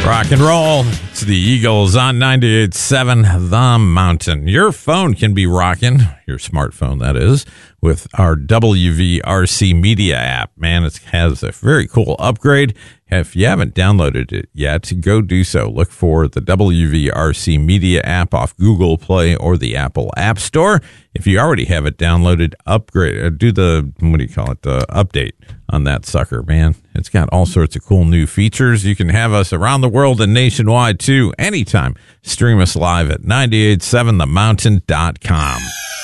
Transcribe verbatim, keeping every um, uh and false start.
Rock and roll. It's the Eagles on ninety-eight point seven The Mountain. Your phone can be rocking, your smartphone that is, with our W V R C Media app. Man, it has a very cool upgrade. If you haven't downloaded it yet, go do so. Look for the W V R C Media app off Google Play or the Apple App Store. If you already have it downloaded, upgrade, uh, do the, what do you call it, the update on that sucker, man. It's got all sorts of cool new features. You can have us around the world and nationwide, too, anytime. Stream us live at nine eight seven the mountain dot com.